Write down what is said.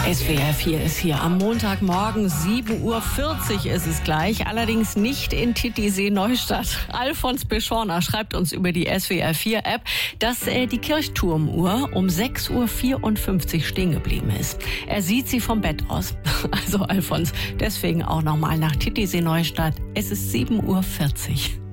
SWR 4 ist hier am Montagmorgen, 7:40 Uhr ist es gleich, allerdings nicht in Titisee-Neustadt. Alfons Beschorner schreibt uns über die SWR 4 App, dass die Kirchturmuhr um 6:54 Uhr stehen geblieben ist. Er sieht sie vom Bett aus. Also Alfons, deswegen auch nochmal nach Titisee-Neustadt. Es ist 7:40 Uhr.